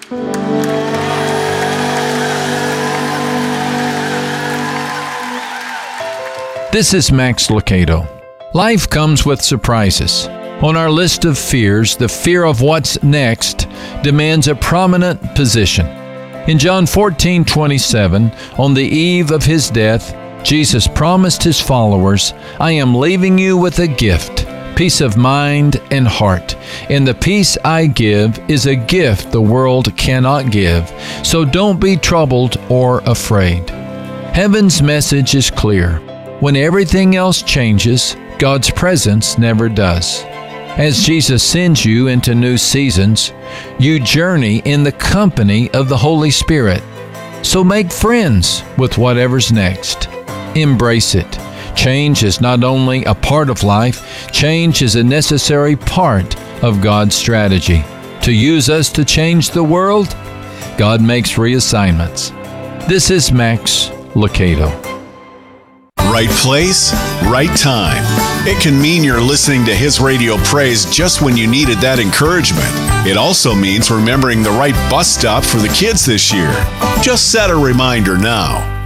This is Max Lucado. Life comes with surprises. On our list of fears, the fear of what's next demands a prominent position. In John 14:27, on the eve of his death, Jesus promised his followers, "I am leaving you with a gift, peace of mind and heart. And the peace I give is a gift the world cannot give, so don't be troubled or afraid." Heaven's message is clear. When everything else changes, God's presence never does. As Jesus sends you into new seasons, you journey in the company of the Holy Spirit. So make friends with whatever's next. Embrace it. Change is not only a part of life, change is a necessary part of God's strategy. To use us to change the world, God makes reassignments. This is Max Lucado. Right place, right time. It can mean you're listening to his radio praise just when you needed that encouragement. It also means remembering the right bus stop for the kids this year. Just set a reminder now.